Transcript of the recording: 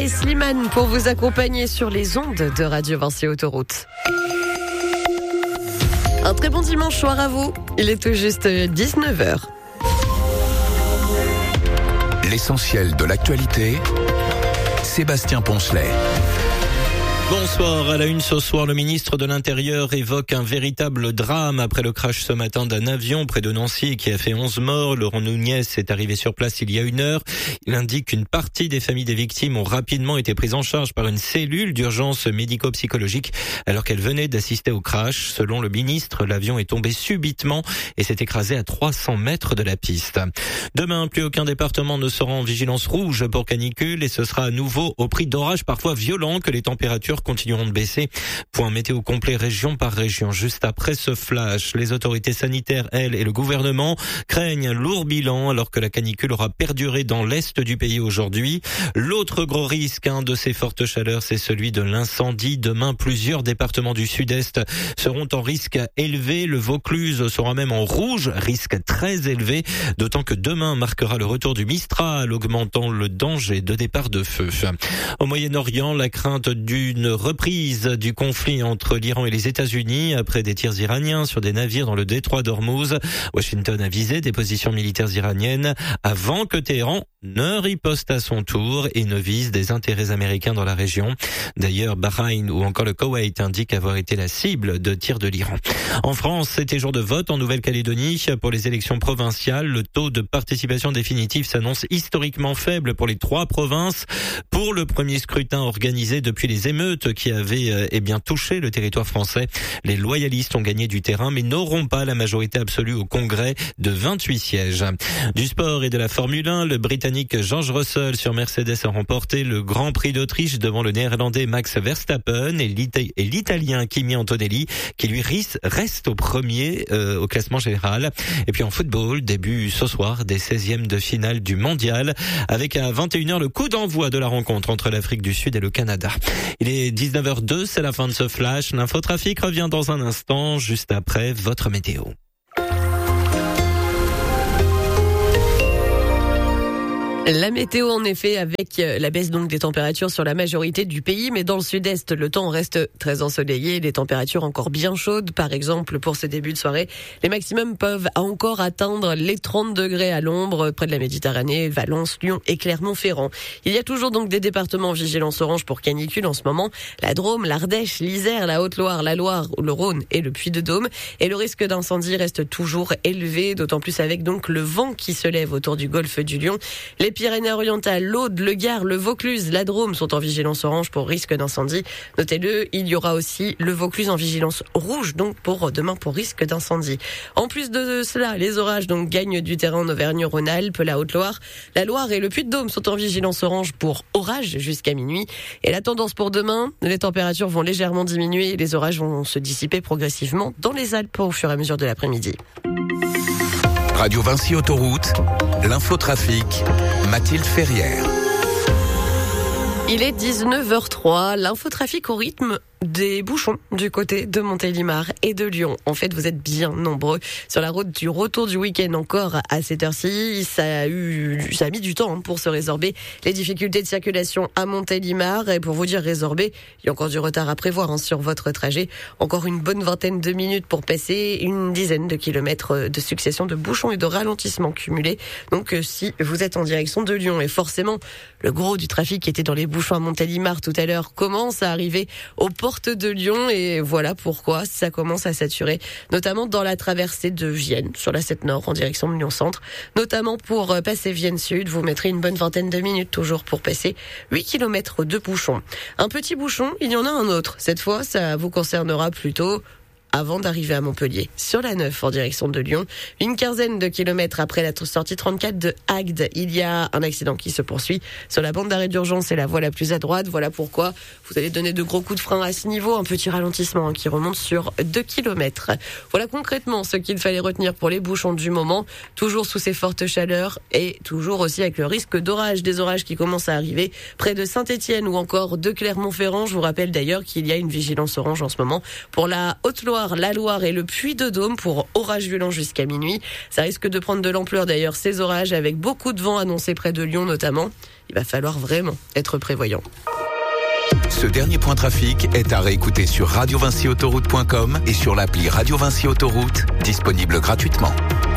et Slimane pour vous accompagner sur les ondes de Radio Vinci Autoroute. Un très bon dimanche soir à vous. Il est tout juste 19h. L'essentiel de l'actualité, Sébastien Poncelet. Bonsoir. À la une ce soir, le ministre de l'Intérieur évoque un véritable drame après le crash ce matin d'un avion près de Nancy qui a fait 11 morts. Laurent Nunez est arrivé sur place il y a 1 heure. Il indique qu'une partie des familles des victimes ont rapidement été prises en charge par une cellule d'urgence médico-psychologique alors qu'elles venaient d'assister au crash. Selon le ministre, l'avion est tombé subitement et s'est écrasé à 300 mètres de la piste. Demain, plus aucun département ne sera en vigilance rouge pour canicule et ce sera à nouveau au prix d'orages parfois violents que les températures continueront de baisser. Point météo complet région par région. Juste après ce flash, les autorités sanitaires, elles, et le gouvernement craignent un lourd bilan alors que la canicule aura perduré dans l'est du pays aujourd'hui. L'autre gros risque de ces fortes chaleurs, c'est celui de l'incendie. Demain, plusieurs départements du sud-est seront en risque élevé. Le Vaucluse sera même en rouge, risque très élevé, d'autant que demain marquera le retour du Mistral, augmentant le danger de départ de feu. Au Moyen-Orient, la crainte d'une reprise du conflit entre l'Iran et les États-Unis après des tirs iraniens sur des navires dans le détroit d'Ormuz. Washington a visé des positions militaires iraniennes avant que Téhéran ne riposte à son tour et ne vise des intérêts américains dans la région. D'ailleurs, Bahreïn ou encore le Koweït indiquent avoir été la cible de tirs de l'Iran. En France, c'était jour de vote en Nouvelle-Calédonie pour les élections provinciales. Le taux de participation définitif s'annonce historiquement faible pour les 3 provinces. Pour le premier scrutin organisé depuis les émeutes qui avaient touché le territoire français, les loyalistes ont gagné du terrain mais n'auront pas la majorité absolue au Congrès de 28 sièges. Du sport et de la Formule 1, le Britannique George Russell sur Mercedes a remporté le Grand Prix d'Autriche devant le Néerlandais Max Verstappen et l'Italien Kimi Antonelli qui lui reste au premier au classement général. Et puis en football, début ce soir des 16e de finale du Mondial avec à 21h le coup d'envoi de la rencontre entre l'Afrique du Sud et le Canada. Il est 19h02, c'est la fin de ce flash. L'infotrafic revient dans un instant, juste après votre météo. La météo, en effet, avec la baisse donc des températures sur la majorité du pays, mais dans le sud-est, le temps reste très ensoleillé, les températures encore bien chaudes. Par exemple, pour ce début de soirée, les maximums peuvent encore atteindre les 30 degrés à l'ombre près de la Méditerranée, Valence, Lyon et Clermont-Ferrand. Il y a toujours donc des départements en vigilance orange pour canicule en ce moment. La Drôme, l'Ardèche, l'Isère, la Haute-Loire, la Loire, le Rhône et le Puy-de-Dôme. Et le risque d'incendie reste toujours élevé, d'autant plus avec donc le vent qui se lève autour du golfe du Lion. Les Pyrénées-Orientales, l'Aude, le Gard, le Vaucluse, la Drôme sont en vigilance orange pour risque d'incendie. Notez-le, il y aura aussi le Vaucluse en vigilance rouge, donc pour demain pour risque d'incendie. En plus de cela, les orages donc gagnent du terrain en Auvergne-Rhône-Alpes, la Haute-Loire, la Loire et le Puy-de-Dôme sont en vigilance orange pour orage jusqu'à minuit. Et la tendance pour demain, les températures vont légèrement diminuer et les orages vont se dissiper progressivement dans les Alpes au fur et à mesure de l'après-midi. Radio Vinci Autoroute, l'infotrafic, Mathilde Ferrière. Il est 19h03, l'infotrafic au rythme des bouchons du côté de Montélimar et de Lyon. En fait, vous êtes bien nombreux sur la route du retour du week-end encore à cette heure-ci. Ça a mis du temps pour se résorber les difficultés de circulation à Montélimar. Et pour vous dire résorber, il y a encore du retard à prévoir sur votre trajet. Encore une bonne vingtaine de minutes pour passer une dizaine de kilomètres de succession de bouchons et de ralentissements cumulés. Donc si vous êtes en direction de Lyon, et forcément le gros du trafic qui était dans les bouchons à Montélimar tout à l'heure commence à arriver aux portes de Lyon et voilà pourquoi ça commence à saturer, notamment dans la traversée de Vienne, sur la 7 Nord en direction de Lyon-Centre. Notamment pour passer Vienne Sud, vous mettrez une bonne vingtaine de minutes toujours pour passer 8 km de bouchons. Un petit bouchon, il y en a un autre. Cette fois, ça vous concernera plutôt avant d'arriver à Montpellier. Sur la 9 en direction de Lyon, une quinzaine de kilomètres après la sortie 34 de Agde, il y a un accident qui se poursuit sur la bande d'arrêt d'urgence et la voie la plus à droite. Voilà pourquoi vous allez donner de gros coups de frein à ce niveau, un petit ralentissement qui remonte sur 2 kilomètres. Voilà concrètement ce qu'il fallait retenir pour les bouchons du moment, toujours sous ces fortes chaleurs et toujours aussi avec le risque d'orage, des orages qui commencent à arriver près de Saint-Étienne ou encore de Clermont-Ferrand. Je vous rappelle d'ailleurs qu'il y a une vigilance orange en ce moment pour la Haute-Loire, la Loire et le Puy-de-Dôme pour orages violents jusqu'à minuit. Ça risque de prendre de l'ampleur d'ailleurs ces orages avec beaucoup de vent annoncés près de Lyon notamment. il va falloir vraiment être prévoyant. Ce dernier point trafic est à réécouter sur radiovincyautoroute.com et sur l'appli Radio Vinci Autoroute, disponible gratuitement.